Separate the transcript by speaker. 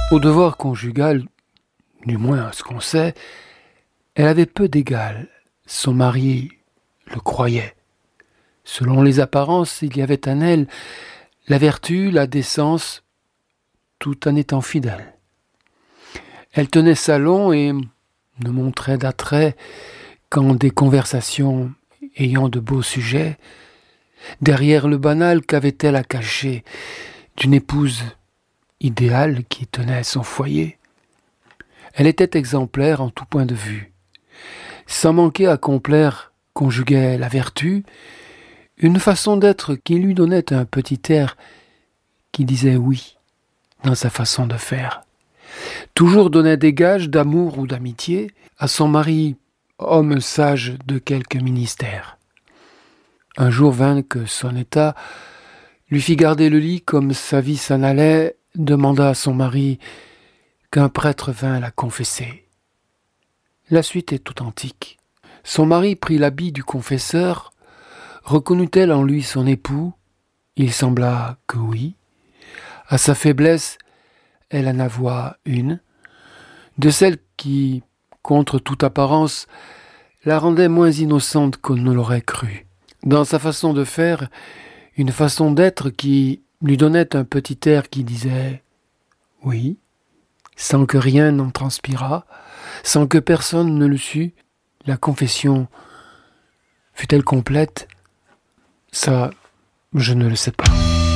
Speaker 1: Au devoir conjugal, du moins à ce qu'on sait, elle avait peu d'égal. Son mari le croyait. Selon les apparences, il y avait en elle la vertu, la décence, tout en étant fidèle. Elle tenait salon et ne montrait d'attrait qu'en des conversations ayant de beaux sujets. Derrière le banal, qu'avait-elle à cacher d'une épouse idéale qui tenait son foyer? Elle était exemplaire en tout point de vue. Sans manquer à complaire, conjuguait la vertu, une façon d'être qui lui donnait un petit air qui disait oui dans sa façon de faire. Toujours donnait des gages d'amour ou d'amitié à son mari, homme sage de quelque ministère. Un jour vint que son état lui fit garder le lit comme sa vie s'en allait, demanda à son mari qu'un prêtre vînt la confesser. La suite est authentique. Son mari prit l'habit du confesseur. Reconnut-elle en lui son époux? Il sembla que oui. À sa faiblesse, elle en avoua une, de celles qui, contre toute apparence, la rendaient moins innocente qu'on ne l'aurait cru. Dans sa façon de faire, une façon d'être qui lui donnait un petit air qui disait « oui », sans que rien n'en transpirât, sans que personne ne le sût. La confession fut-elle complète? Ça, je ne le sais pas.